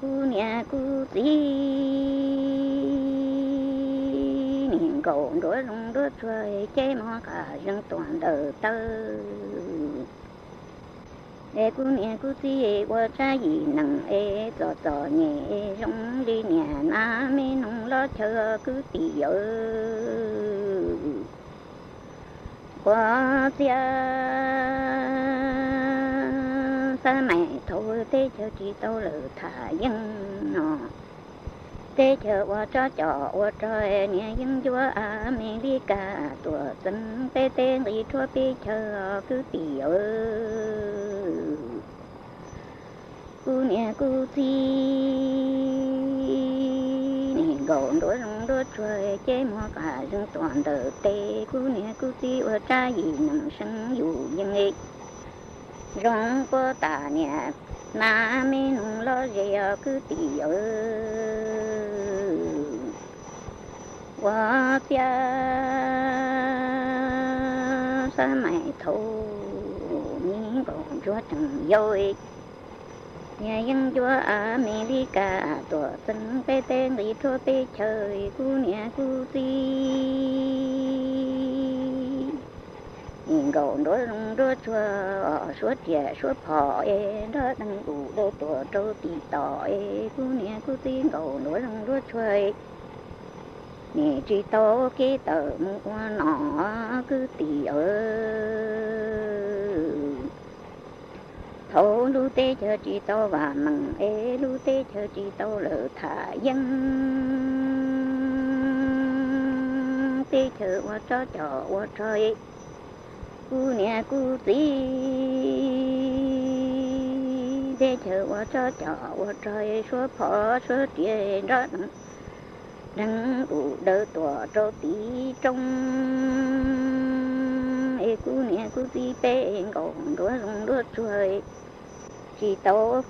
cu nhà cu tí niệm cầu đuổi rong đuổi chơi chế mò cả răng toàn đời tơ e cu nhà cu tí qua trái gì nằng e trò nhẹ rong đi nhà na mi nông lo chờ cứ tì qua tia sa mẹ thôi thế chờ chỉ tao lỡ thả dân nọ thế chờ qua cho nhẹ dân chúa America tuổi dân tê tê đi chúa tê chờ cứ tì cu nè cu chi nè gọn đôi rong đôi trời chế mua cả rừng toàn đời tê cu nè cu chi ở trái gì nằm sân dù dân ấy rong có tà nè na mi nung lo dè cứ tì qua tia sa mày thâu mi còn chúa chẳng dối nhà dân chúa America tuổi sinh tê tê đi chúa tê trời cu nè cu ti nhìn gầu đôi rong đôi chúa suốt trẻ suốt phò e đó đang đủ đôi tuổi trâu tì tỏ e cu nè cu ti gầu đôi rong đôi chúa nè chỉ tao cái tờ mua nọ cứ tì thấu lu tê chờ chỉ tao và mằng ê lu tê chờ chỉ tao lỡ thả dân tê chờ qua cho qua trời cu nè cu tí tê chờ qua cho qua trời số phò số tiền đó đang đủ đỡ tuổi trâu tí trong e cu nè cu tí bé còn đuổi rong đuổi trời chỉ tao